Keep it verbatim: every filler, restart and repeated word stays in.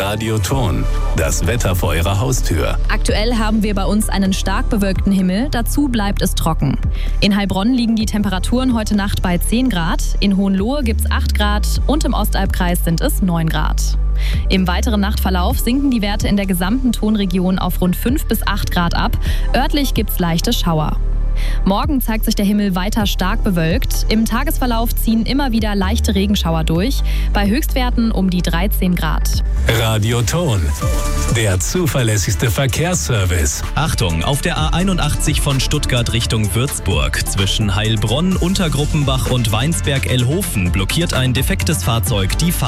Radioton, das Wetter vor Ihrer Haustür. Aktuell haben wir bei uns einen stark bewölkten Himmel, dazu bleibt es trocken. In Heilbronn liegen die Temperaturen heute Nacht bei zehn Grad, in Hohenlohe gibt es acht Grad und im Ostalbkreis sind es neun Grad. Im weiteren Nachtverlauf sinken die Werte in der gesamten Tonregion auf rund fünf bis acht Grad ab. Örtlich gibt es leichte Schauer. Morgen zeigt sich der Himmel weiter stark bewölkt. Im Tagesverlauf ziehen immer wieder leichte Regenschauer durch, bei Höchstwerten um die dreizehn Grad. Radioton, der zuverlässigste Verkehrsservice. Achtung, auf der A einundachtzig von Stuttgart Richtung Würzburg zwischen Heilbronn, Untergruppenbach und Weinsberg-Elhofen blockiert ein defektes Fahrzeug die Fahrt.